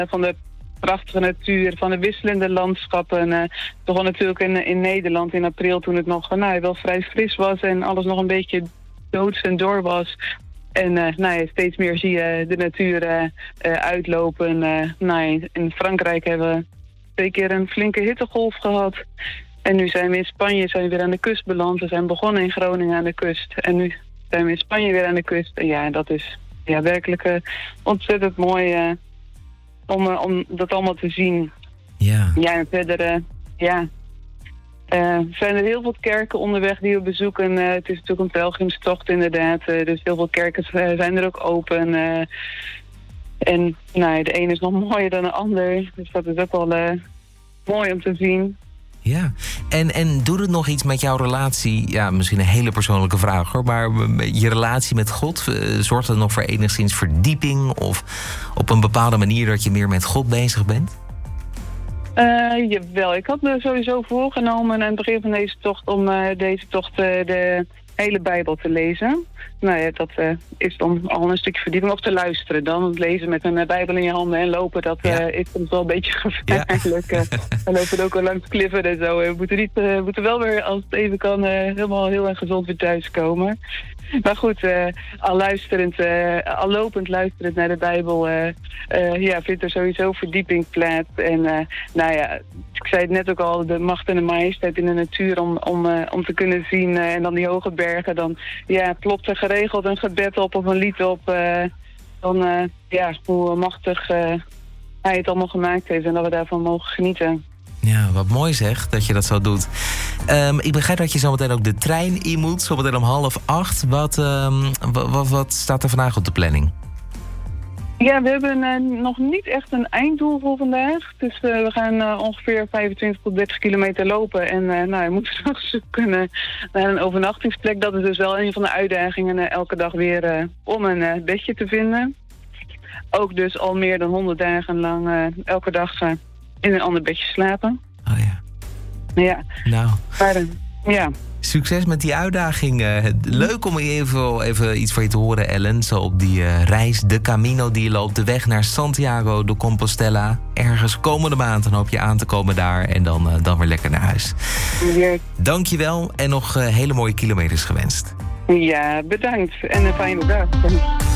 van de prachtige natuur, van de wisselende landschappen. Toch natuurlijk in Nederland in april toen het nog wel vrij fris was en alles nog een beetje doods en door was. En steeds meer zie je de natuur uitlopen. In Frankrijk hebben we 2 keer een flinke hittegolf gehad. En nu zijn we in Spanje weer aan de kust beland. We zijn begonnen in Groningen aan de kust. En nu zijn we in Spanje weer aan de kust. En ja, dat is werkelijk ontzettend mooi om dat allemaal te zien. Ja. Ja, en verder, zijn er heel veel kerken onderweg die we bezoeken. Het is natuurlijk een pelgrimstocht inderdaad. Dus heel veel kerken zijn er ook open. En de ene is nog mooier dan de ander. Dus dat is ook wel mooi om te zien. Ja, en doet het nog iets met jouw relatie? Ja, misschien een hele persoonlijke vraag hoor. Maar je relatie met God, zorgt het nog voor enigszins verdieping? Of op een bepaalde manier dat je meer met God bezig bent? Jawel, ik had me sowieso voorgenomen aan het begin van deze tocht om de hele Bijbel te lezen. Dat is dan al een stukje verdieping. Of te luisteren dan. Het lezen met een Bijbel in je handen en lopen, dat is soms wel een beetje gevaarlijk. Ja. We lopen ook al langs kliffen en zo. We moeten wel weer, als het even kan, helemaal heel erg gezond weer thuiskomen. Maar goed, al lopend luisterend naar de Bijbel, vindt er sowieso verdieping plaats. En ik zei het net ook al, de macht en de majesteit in de natuur om te kunnen zien. En dan die hoge bergen, dan plopt er geregeld een gebed op of een lied op. Hoe machtig hij het allemaal gemaakt heeft en dat we daarvan mogen genieten. Ja, wat mooi zeg, dat je dat zo doet. Ik begrijp dat je zometeen ook de trein in moet, zometeen om 7:30. Wat staat er vandaag op de planning? Ja, we hebben nog niet echt een einddoel voor vandaag. Dus we gaan ongeveer 25 tot 30 kilometer lopen. En we moeten nog zoeken naar een overnachtingsplek. Dat is dus wel een van de uitdagingen elke dag weer om een bedje te vinden. Ook dus al meer dan 100 dagen lang elke dag in een ander bedje slapen. Oh ja. Ja. Nou. Maar, succes met die uitdaging. Leuk om even iets van je te horen, Ellen. Zo op die reis, de Camino die je loopt. De weg naar Santiago de Compostela. Ergens komende maand dan hoop je aan te komen daar. En dan weer lekker naar huis. Ja. Dank je wel en nog hele mooie kilometers gewenst. Ja, bedankt. En een fijne dag.